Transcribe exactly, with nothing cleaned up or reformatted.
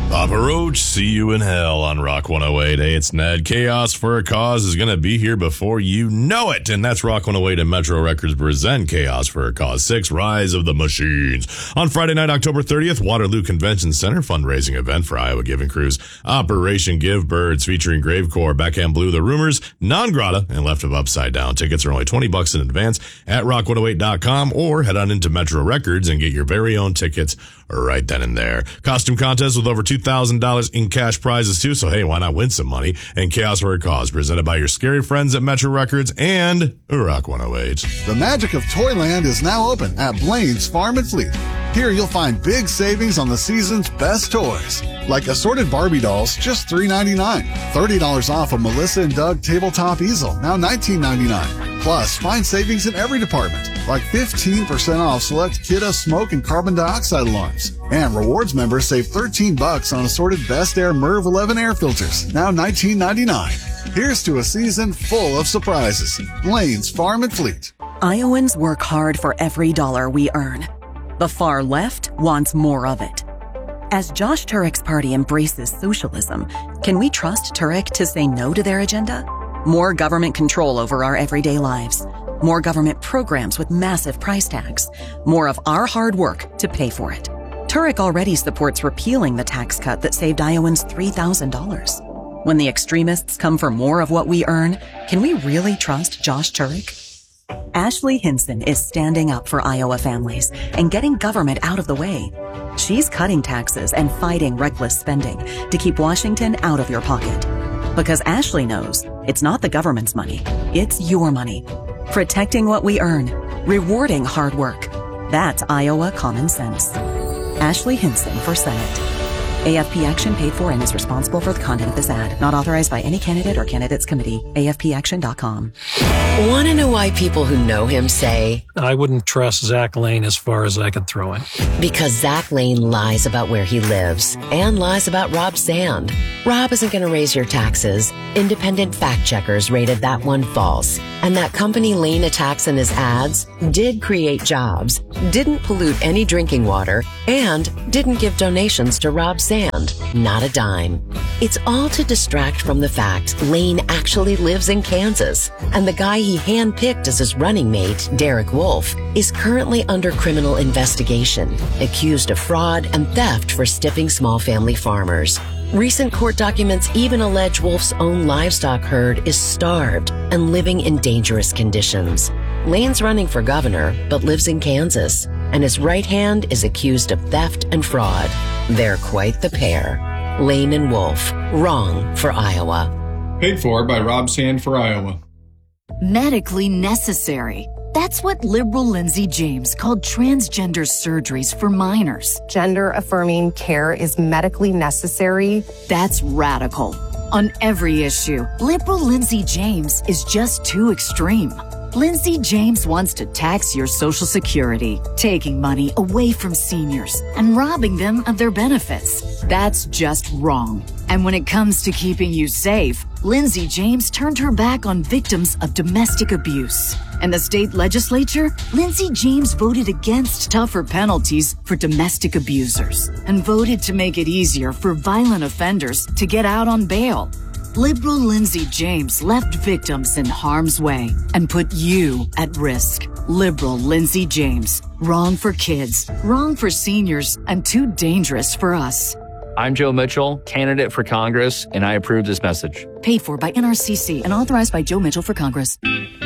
Papa Roach, see you in hell on Rock one oh eight. Hey, it's Ned. Chaos for a Cause is going to be here before you know it. And that's Rock one oh eight and Metro Records present Chaos for a Cause six, Rise of the Machines. On Friday night, October thirtieth, Waterloo Convention Center fundraising event for Iowa Giving Cruise. Operation Give Birds featuring Gravecore, Backhand Blue, The Rumors, Non Grata, and Left of Upside Down. Tickets are only twenty bucks in advance at rock one oh eight dot com or head on into Metro Records and get your very own tickets right then and there. Costume contest with over two thousand dollars in cash prizes too, so hey, why not win some money? And Chaos for a Cause, presented by your scary friends at Metro Records and Rock one oh eight. The magic of Toyland is now open at Blaine's Farm and Fleet. Here you'll find big savings on the season's best toys, like assorted Barbie dolls, just three ninety-nine. thirty dollars off a Melissa and Doug tabletop easel, now nineteen ninety-nine. Plus, find savings in every department, like fifteen percent off select Kidda smoke and carbon dioxide alarms. And rewards members save thirteen bucks on assorted Best Air Merv eleven air filters, now nineteen ninety-nine. Here's to a season full of surprises. Blaine's Farm and Fleet. Iowans work hard for every dollar we earn. The far left wants more of it. As Josh Turek's party embraces socialism, can we trust Turek to say no to their agenda? More government control over our everyday lives. More government programs with massive price tags. More of our hard work to pay for it. Turek already supports repealing the tax cut that saved Iowans three thousand dollars. When the extremists come for more of what we earn, can we really trust Josh Turek? Ashley Hinson is standing up for Iowa families and getting government out of the way. She's cutting taxes and fighting reckless spending to keep Washington out of your pocket. Because Ashley knows it's not the government's money, it's your money. Protecting what we earn, rewarding hard work. That's Iowa common sense. Ashley Hinson for Senate. A F P Action paid for and is responsible for the content of this ad. Not authorized by any candidate or candidates committee. A F P action dot com. Want to know why people who know him say, I wouldn't trust Zach Lane as far as I could throw him? Because Zach Lane lies about where he lives and lies about Rob Sand. Rob isn't going to raise your taxes. Independent fact checkers rated that one false. And that company Lane attacks in his ads did create jobs, didn't pollute any drinking water, and didn't give donations to Rob Sand. Not a dime. It's all to distract from the fact Lane actually lives in Kansas, and the guy he handpicked as his running mate, Derek Wolf, is currently under criminal investigation, accused of fraud and theft for stiffing small family farmers. Recent court documents even allege Wolf's own livestock herd is starved and living in dangerous conditions. Lane's running for governor, but lives in Kansas, and his right hand is accused of theft and fraud. They're quite the pair. Lane and Wolf, wrong for Iowa. Paid for by Rob Sand for Iowa. Medically necessary. That's what liberal Lindsay James called transgender surgeries for minors. Gender-affirming care is medically necessary. That's radical. On every issue, liberal Lindsay James is just too extreme. Lindsay James wants to tax your Social Security, taking money away from seniors and robbing them of their benefits. That's just wrong. And when it comes to keeping you safe, Lindsay James turned her back on victims of domestic abuse. In the state legislature, Lindsay James voted against tougher penalties for domestic abusers and voted to make it easier for violent offenders to get out on bail. Liberal Lindsay James left victims in harm's way and put you at risk. Liberal Lindsay James. Wrong for kids, wrong for seniors, and too dangerous for us. I'm Joe Mitchell, candidate for Congress, and I approve this message. Paid for by N R C C and authorized by Joe Mitchell for Congress.